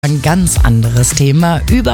Ein ganz anderes Thema. Über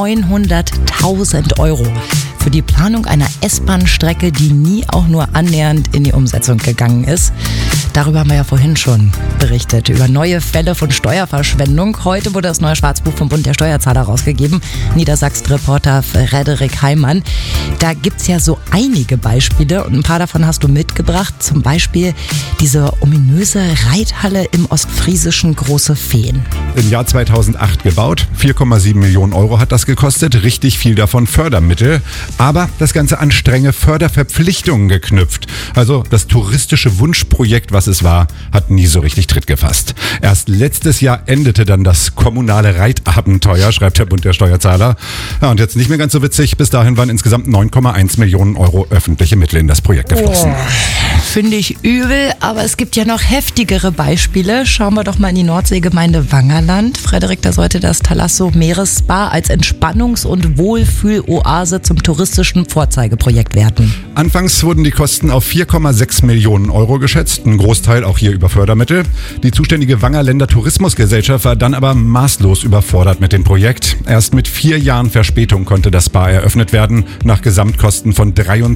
900.000 Euro für die Planung einer S-Bahn-Strecke, die nie auch nur annähernd in die Umsetzung gegangen ist. Darüber haben wir ja vorhin schon berichtet, über neue Fälle von Steuerverschwendung. Heute wurde das neue Schwarzbuch vom Bund der Steuerzahler rausgegeben. Niedersachsen-Reporter Frederik Heimann. Da gibt's ja so einige Beispiele und ein paar davon hast du mitgebracht. Zum Beispiel diese ominöse Reithalle im ostfriesischen Große Fehn. Im Jahr 2008 gebaut, 4,7 Millionen Euro hat das gekostet, richtig viel davon Fördermittel, aber das Ganze an strenge Förderverpflichtungen geknüpft. Also das touristische Wunschprojekt, was es war, hat nie so richtig Tritt gefasst. Erst letztes Jahr endete dann das kommunale Reitabenteuer, schreibt der Bund der Steuerzahler. Ja, und jetzt nicht mehr ganz so witzig, bis dahin waren insgesamt 9,1 Millionen Euro öffentliche Mittel in das Projekt geflossen. Finde ich übel, aber es gibt ja noch heftigere Beispiele. Schauen wir doch mal in die Nordseegemeinde Wangerland. Frederik, da sollte das Thalasso Meeresspa als Entspannungs- und Wohlfühloase zum touristischen Vorzeigeprojekt werden. Anfangs wurden die Kosten auf 4,6 Millionen Euro geschätzt, ein Großteil auch hier über Fördermittel. Die zuständige Wangerländer Tourismusgesellschaft war dann aber maßlos überfordert mit dem Projekt. Erst mit 4 Jahren Verspätung konnte das Spa eröffnet werden, nach Gesamtkosten von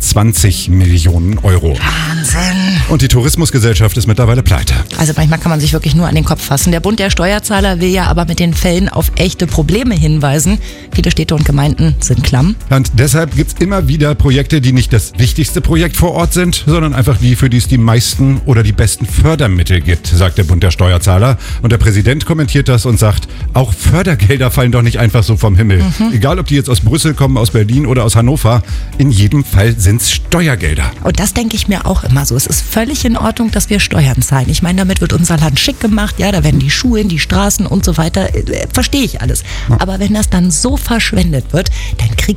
23 Millionen Euro. Wahnsinn! Und die Tourismusgesellschaft ist mittlerweile pleite. Also manchmal kann man sich wirklich nur an den Kopf fassen. Der Bund der Steuerzahler will ja aber mit den Fällen auf echte Probleme hinweisen. Viele Städte und Gemeinden sind klamm. Und deshalb gibt es immer wieder Projekte, die nicht das wichtigste Projekt vor Ort sind, sondern einfach die, für die es die meisten oder die besten Fördermittel gibt, sagt der Bund der Steuerzahler. Und der Präsident kommentiert das und sagt, auch Fördergelder fallen doch nicht einfach so vom Himmel. Egal, ob die jetzt aus Brüssel kommen, aus Berlin oder aus Hannover, in jedem Fall sind es Steuergelder. Und das denke ich mir auch immer so. Es ist völlig in Ordnung, dass wir Steuern zahlen. Ich meine, damit wird unser Land schick gemacht. Ja, da werden die Schulen, die Straßen und so weiter. Verstehe ich alles. Aber wenn das dann so verschwendet wird, dann kriege